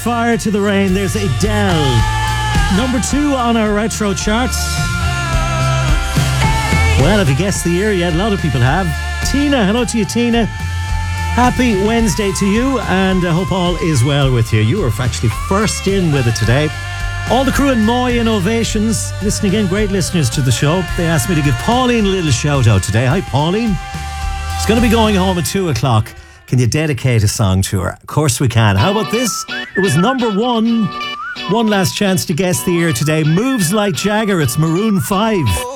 Fire to the Rain. There's Adele. Number 2 on our retro charts. Well, have you guessed the year yet? A lot of people have. Tina, hello to you, Tina. Happy Wednesday to you, and I hope all is well with you. You were actually first in with it today. All the crew in Moy Innovations, listening in, great listeners to the show. They asked me to give Pauline a little shout out today. Hi, Pauline. She's going to be going home at 2 o'clock. Can you dedicate a song to her? Of course we can. How about this? It was number 1. One last chance to guess the year today. Moves Like Jagger. It's Maroon 5.